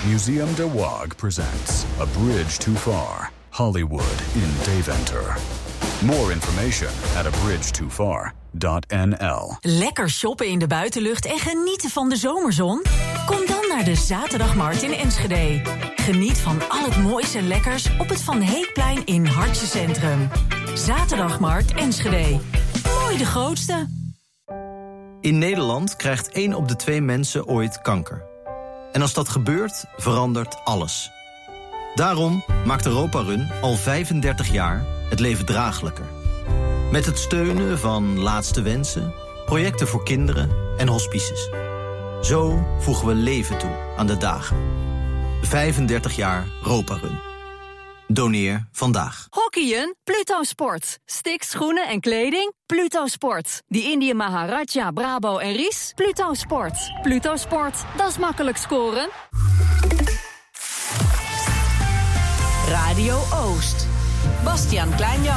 Museum de Waag presents A Bridge Too Far, Hollywood in Deventer. More information at abridgetofar.nl. Lekker shoppen in de buitenlucht en genieten van de zomerzon? Kom dan naar de Zaterdagmarkt in Enschede. Geniet van al het moois en lekkers op het Van Heekplein in Hartje Centrum. Zaterdagmarkt Enschede. Mooi de grootste. In Nederland krijgt 1 op de 2 mensen ooit kanker. En als dat gebeurt, verandert alles. Daarom maakt Europa Run al 35 jaar het leven draaglijker. Met het steunen van Laatste Wensen, projecten voor kinderen en hospices. Zo voegen we leven toe aan de dagen. 35 jaar Europa Run. Doneer vandaag. Hockeyen? Pluto Sport. Sticks, schoenen en kleding? Pluto Sport. Die Indië Maharaja, Brabo en Ries? Pluto Sport. Pluto Sport, dat is makkelijk scoren. Radio Oost. Bastiaan Kleinjan.